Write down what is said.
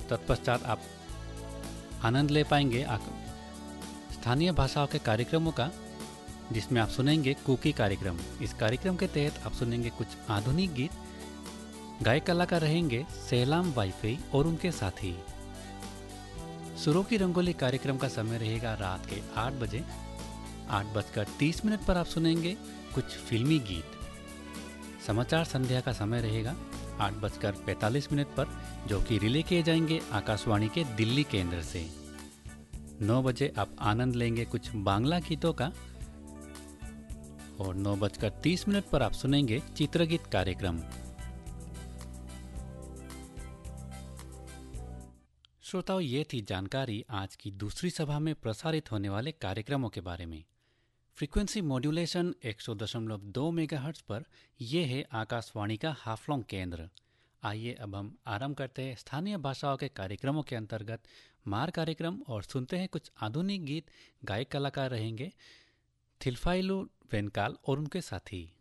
तत्पश्चात आप आनंद ले पाएंगे स्थानीय भाषाओं के कार्यक्रमों का, जिसमें आप सुनेंगे कुकी कार्यक्रम। इस कार्यक्रम के तहत आप सुनेंगे कुछ आधुनिक गीत। गायक कलाकार रहेंगे सेलाम वाईफाई और उनके साथी। सुरों की रंगोली कार्यक्रम का समय रहेगा रात के 8 बजे। 8:30 पर आप सुनेंगे कुछ फिल्मी गीत। समाचार संध्या का समय रहेगा 8:45 पर, जो कि रिले किए जाएंगे आकाशवाणी के दिल्ली केंद्र से। 9 बजे आप आनंद लेंगे कुछ बांग्ला गीतों का और 9:30 पर आप सुनेंगे चित्रगीत कार्यक्रम। श्रोताओं, ये थी जानकारी आज की दूसरी सभा में प्रसारित होने वाले कार्यक्रमों के बारे में। फ्रीक्वेंसी मॉड्यूलेशन 100.2 मेगाहर्ट्ज पर यह है आकाशवाणी का हाफलोंग केंद्र। आइए अब हम आरंभ करते हैं स्थानीय भाषाओं के कार्यक्रमों के अंतर्गत मार कार्यक्रम और सुनते हैं कुछ आधुनिक गीत। गायक कलाकार रहेंगे थिल्फाइलु वेनकाल और उनके साथी।